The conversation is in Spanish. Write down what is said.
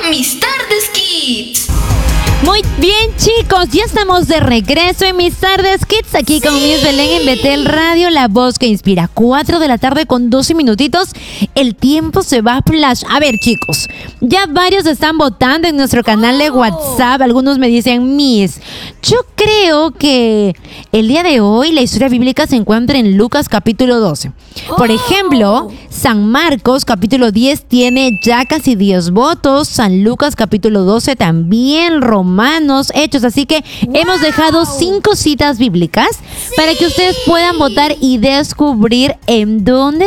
Mis Tardes Kids. Muy bien, chicos, ya estamos de regreso en Mis Tardes Kids, aquí con Miss Belén en Betel Radio, la voz que inspira. 4 de la tarde con 12 minutitos, el tiempo se va a flash. A ver, chicos, ya varios están votando en nuestro canal de WhatsApp. Algunos me dicen, Miss, yo creo que el día de hoy la historia bíblica se encuentra en Lucas capítulo 12. Por ejemplo, San Marcos capítulo 10 tiene ya casi 10 votos, San Lucas capítulo 12 también, Romanos, Hechos, así que hemos dejado 5 citas bíblicas para que ustedes puedan votar y descubrir en dónde